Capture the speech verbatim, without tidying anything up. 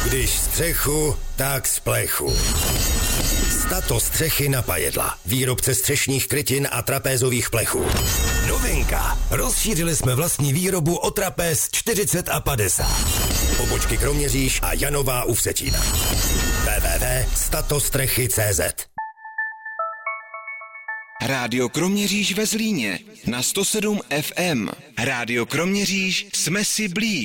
Když střechu, tak z plechu. Stato střechy na pajedla. Výrobce střešních krytin a trapézových plechů. Novinka. Rozšířili jsme vlastní výrobu o trapéz čtyřicet a padesát. Pobočky Kroměříž a Janová u Vsetína. w w w tečka statostrechy tečka c z. Rádio Kroměříž ve Zlíně na sto sedm ef em. Rádio Kroměříž, jsme si blíž.